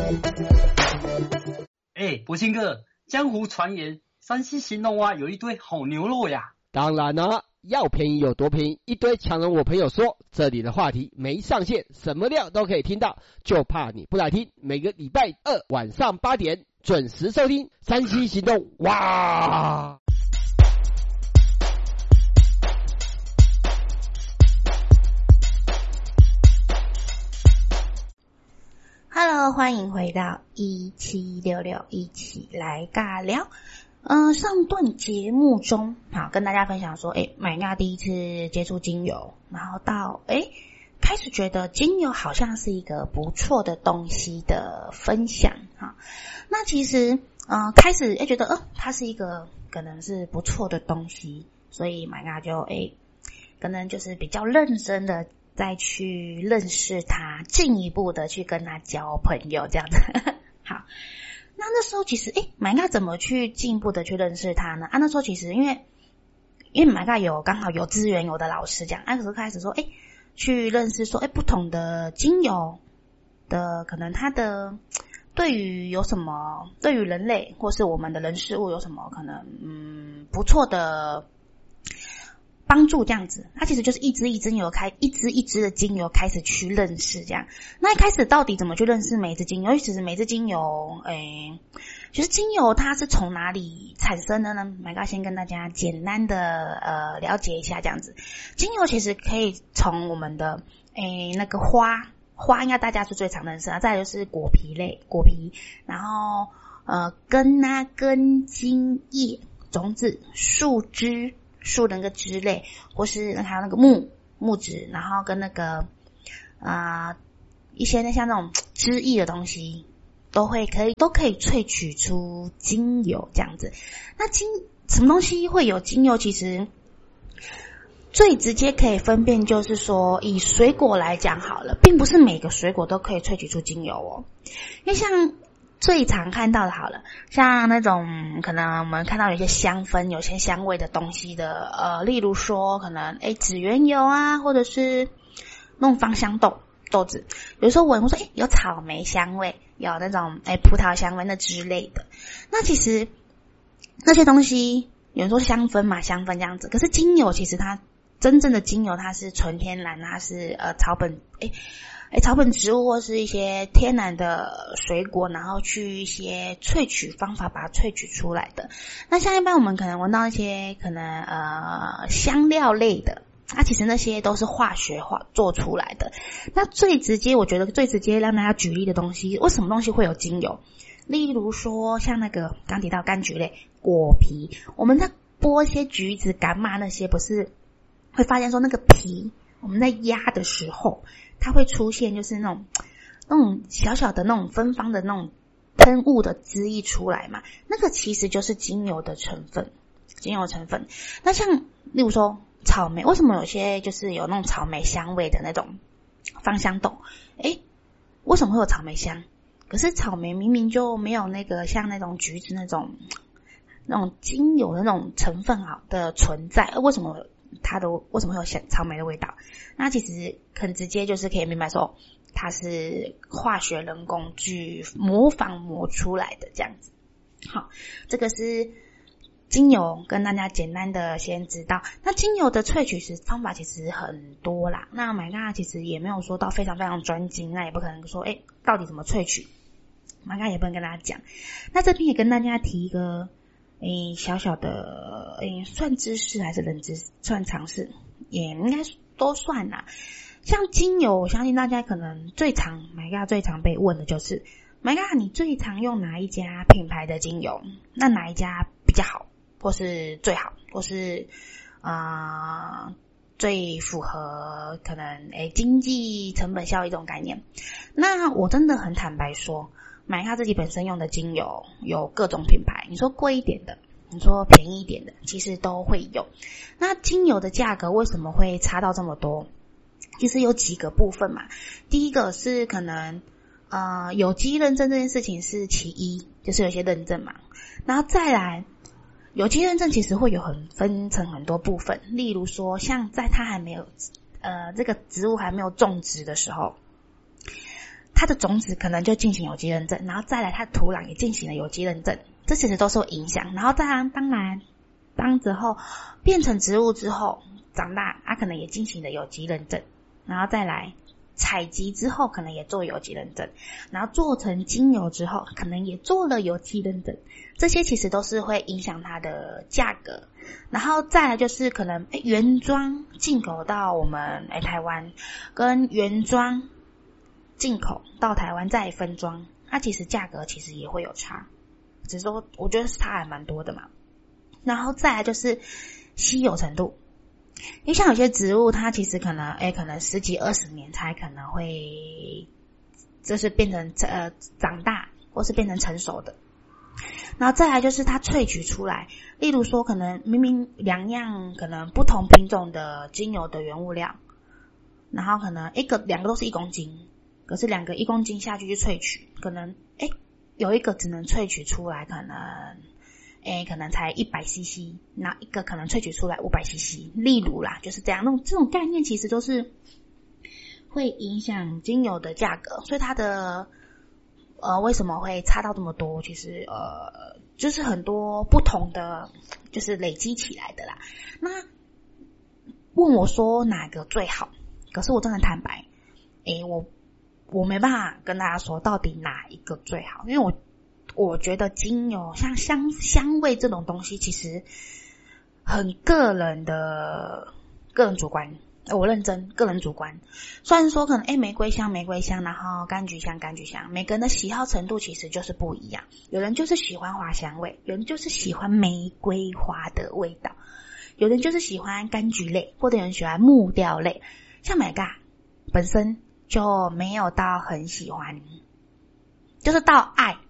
博兴哥，江湖传言山西兴隆啊有一堆好牛肉呀。 当然了，要便宜有多便宜，一堆强人我朋友说，这里的话题没上限，什么料都可以听到，就怕你不来听。每个礼拜二晚上8点准时收听山西行动。哇 ！Hello， 欢迎回到1766，一起来尬聊。上段节目中，好跟大家分享说，买亚第一次接触精油，然后到开始觉得精油好像是一个不错的东西的分享哈。那其实开始觉得它是一个可能是不错的东西，所以买亚就可能就是比较认真的再去认识他，进一步的去跟他交朋友这样子。好，那时候其实买亚怎么去进一步的去认识他呢？那时候其实因为买亚刚好有资源有的老师这样，那时候开始说去认识说不同的精油的可能它的对于有什么，对于人类或是我们的人事物有什么可能不错的帮助这样子。它其实就是一支一支的精油开始去认识这样。那一开始到底怎么去认识每一支精油？其实每一支精油就是精油它是从哪里产生的呢？买个先跟大家简单的了解一下这样子。精油其实可以从我们的那个花应该大家是最常认识啊，再来就是果皮，然后根茎叶种子树枝树的那个枝类，或是还有那个木质，然后跟那个一些像那种汁液的东西都可以萃取出精油这样子。那什么东西会有精油？其实最直接可以分辨就是说，以水果来讲好了，并不是每个水果都可以萃取出精油哦。因为像最常看到的好了，像那种可能我们看到有些香氛有些香味的东西的例如说可能紫原油啊，或者是那种芳香豆子，有时候闻会说有草莓香味，有那种葡萄香味那之类的。那其实那些东西有人说香氛这样子，可是精油其实它真正的精油它是纯天然，它是草本植物或是一些天然的水果，然后去一些萃取方法把它萃取出来的。那像一般我们可能闻到一些可能香料类的，其实那些都是化学做出来的。那我觉得最直接让大家举例的东西，为什么东西会有精油？例如说像那个刚提到柑橘类果皮，我们在剥一些橘子柑嘛那些，不是会发现说那个皮我们在压的时候它会出现就是那种小小的那种芬芳的那种喷雾的汁液出来嘛，那个其实就是精油的成分。那像例如说草莓，为什么有些就是有那种草莓香味的那种芳香豆为什么会有草莓香？可是草莓明明就没有那个像那种橘子那种精油的那种成分的存在，为什么会有草莓的味道？那其实很直接就是可以明白说它是化学人工去磨出来的这样子。好，这个是精油跟大家简单的先知道。那精油的萃取方法其实很多啦，那买家其实也没有说到非常非常专精，那也不可能说到底怎么萃取，买家也不能跟大家讲。那这边也跟大家提一个小小的算知识还是冷知识，算常识也应该都算啦。像精油，我相信大家可能最常被问的就是买家你最常用哪一家品牌的精油？那哪一家比较好，或是最好，或是最符合可能经济成本效益这种概念？那我真的很坦白说，买他自己本身用的精油有各种品牌，你说贵一点的，你说便宜一点的，其实都会有。那精油的价格为什么会差到这么多？其实有几个部分嘛。第一个是可能有机认证这件事情是其一，就是有些认证嘛。然后再来有机认证其实会分成很多部分，例如说像在它还没有这个植物还没有种植的时候， 它的种子可能就进行有机认证，然后再来它的土壤也进行了有机认证，这其实都是有影响。然后再来当然当之后变成植物之后长大，它可能也进行了有机认证，然后再来采集之后可能也做有机认证，然后做成精油之后可能也做了有机认证，这些其实都是会影响它的价格。然后再来就是可能原装进口到我们台湾，跟原装进口到台湾再分装，它其实价格其实也会有差，只是说我觉得差还蛮多的嘛。然后再来就是稀有程度，因为像有些植物它其实可能可能10几20年才可能会就是变成长大或是变成成熟的。然后再来就是它萃取出来，例如说可能明明2样可能不同品种的精油的原物料，然后可能2个都是1公斤，可是2个1公斤下去萃取，可能有一个只能萃取出来可能才100cc， 然后一个可能萃取出来500cc， 例如啦，就是这样。这种概念其实都是会影响精油的价格，所以它的为什么会差到这么多？其实就是很多不同的就是累积起来的啦。那问我说哪个最好？可是我真的坦白，我没办法跟大家说到底哪一个最好，因为我觉得精油像香味这种东西其实很个人主观，我认真个人主观。虽然说可能玫瑰香，然后柑橘香，每个人的喜好程度其实就是不一样，有人就是喜欢花香味，有人就是喜欢玫瑰花的味道，有人就是喜欢柑橘类，或者有人喜欢木调类。像美嘎本身就没有到很喜欢，就是到爱